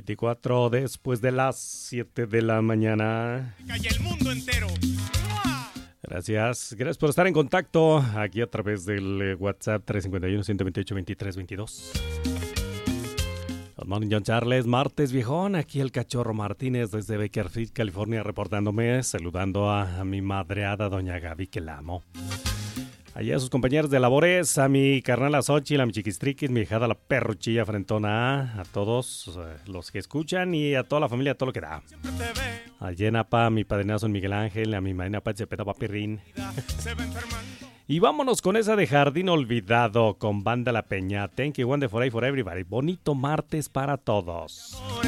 24 después de las 7 de la mañana. Calla el mundo entero. Gracias por estar en contacto aquí a través del WhatsApp 351-128-2322. Good morning, John Charles, martes viejón, aquí el Cachorro Martínez desde Bakersfield, California, reportándome, saludando a mi madreada doña Gaby, que la amo. Allá a sus compañeros de labores, a mi carnala Xochitl, a mi chiquistriquis, mi hijada la perruchilla frentona, a todos los que escuchan y a toda la familia, a todo lo que da. A Yenapa, a mi padrinazo Miguel Ángel, a mi madrina Pachepeta Papirrín. Y vámonos con esa de Jardín Olvidado con Banda La Peña. Thank you, one day for everybody. Bonito martes para todos.